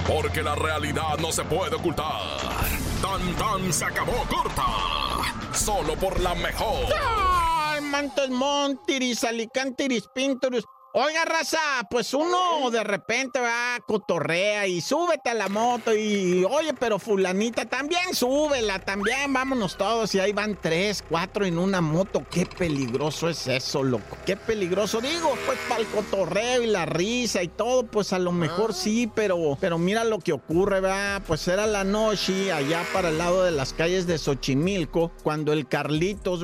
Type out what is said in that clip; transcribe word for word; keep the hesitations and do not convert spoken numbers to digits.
porque la realidad no se puede ocultar. Tan tan se acabó corta, solo por la mejor. ¡Ay, Montes, Montiris, Alicantiris, Pinturus! Oiga, raza, pues uno de repente va, cotorrea y súbete a la moto y, oye, pero fulanita, también súbela, también, vámonos todos, y ahí van tres, cuatro en una moto. Qué peligroso es eso, loco, qué peligroso. Digo, pues para el cotorreo y la risa y todo, pues a lo mejor sí, pero, pero mira lo que ocurre, ¿verdad? Pues era la noche allá para el lado de las calles de Xochimilco, cuando el Carlitos